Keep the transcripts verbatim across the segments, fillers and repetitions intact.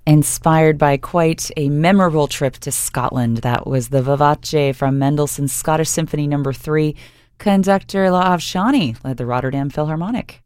Inspired by quite a memorable trip to Scotland, that was the Vivace from Mendelssohn's Scottish Symphony Number three. Conductor Laav Shani led the Rotterdam Philharmonic.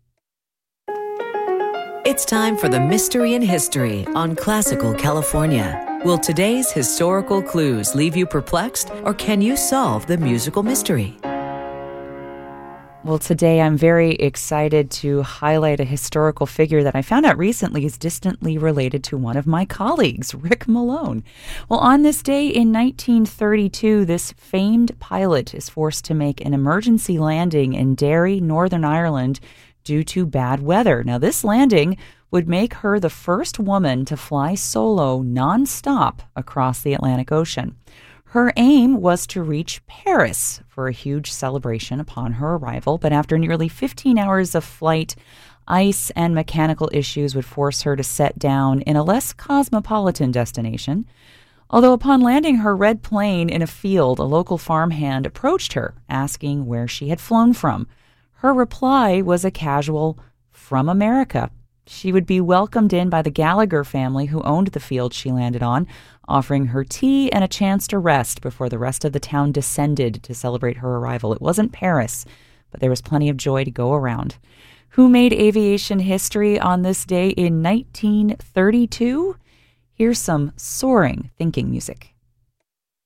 It's time for the Mystery in History on Classical California. Will today's historical clues leave you perplexed, or can you solve the musical mystery? Well, today I'm very excited to highlight a historical figure that I found out recently is distantly related to one of my colleagues, Rick Malone. Well, on this day in nineteen thirty-two, this famed pilot is forced to make an emergency landing in Derry, Northern Ireland, due to bad weather. Now, this landing would make her the first woman to fly solo nonstop across the Atlantic Ocean. Her aim was to reach Paris for a huge celebration upon her arrival, but after nearly fifteen hours of flight, ice and mechanical issues would force her to set down in a less cosmopolitan destination. Although upon landing her red plane in a field, a local farmhand approached her, asking where she had flown from. Her reply was a casual, "From America." She would be welcomed in by the Gallagher family, who owned the field she landed on, offering her tea and a chance to rest before the rest of the town descended to celebrate her arrival. It wasn't Paris, but there was plenty of joy to go around. Who made aviation history on this day in nineteen thirty-two? Here's some soaring thinking music.